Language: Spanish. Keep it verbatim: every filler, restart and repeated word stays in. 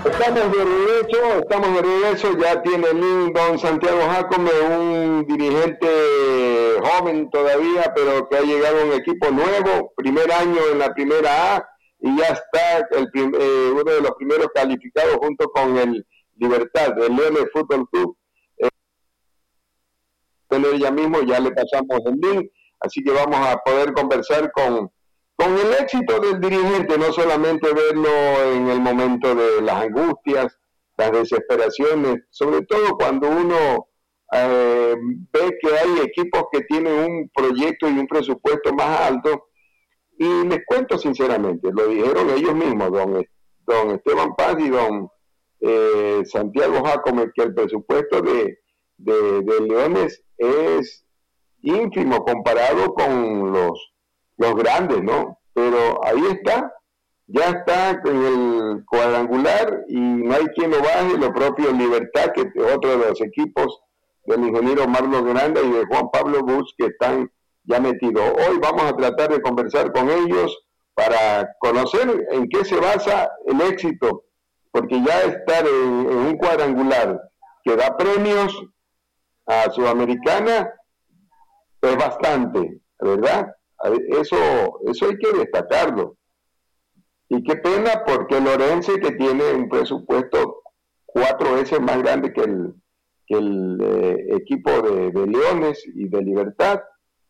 Estamos de regreso, estamos de regreso, ya tiene el don Santiago Jácome, un dirigente joven todavía, pero que ha llegado a un equipo nuevo, primer año en la primera A, y ya está el, eh, uno de los primeros calificados junto con el Libertad, el Leones Fútbol Club. Eh, ya mismo ya le pasamos el link, así que vamos a poder conversar con... con el éxito del dirigente, no solamente verlo en el momento de las angustias, las desesperaciones, sobre todo cuando uno eh, ve que hay equipos que tienen un proyecto y un presupuesto más alto, y les cuento sinceramente, lo dijeron ellos mismos, don, don Esteban Paz y don eh, Santiago Jácome, que el presupuesto de, de, de Leones es ínfimo comparado con los los grandes, ¿no? Pero ahí está, ya está en el cuadrangular y no hay quien lo baje, lo propio Libertad, que es otro de los equipos del ingeniero Marlon Granda y de Juan Pablo Bus, que están ya metidos. Hoy vamos a tratar de conversar con ellos para conocer en qué se basa el éxito, porque ya estar en, en un cuadrangular que da premios a Sudamericana es bastante, ¿verdad? Eso, eso hay que destacarlo. Y qué pena porque Lorense, que tiene un presupuesto cuatro veces más grande que el, que el eh, equipo de, de Leones y de Libertad,